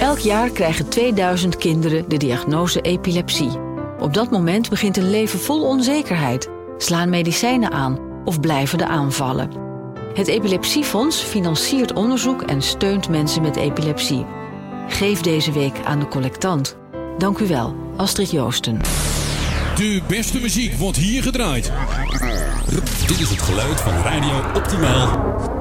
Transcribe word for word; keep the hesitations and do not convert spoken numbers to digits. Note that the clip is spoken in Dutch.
Elk jaar krijgen tweeduizend kinderen de diagnose epilepsie. Op dat moment begint een leven vol onzekerheid. Slaan medicijnen aan of blijven de aanvallen. Het Epilepsiefonds financiert onderzoek en steunt mensen met epilepsie. Geef deze week aan de collectant. Dank u wel, Astrid Joosten. De beste muziek wordt hier gedraaid. Dit is het geluid van Radio Optimaal.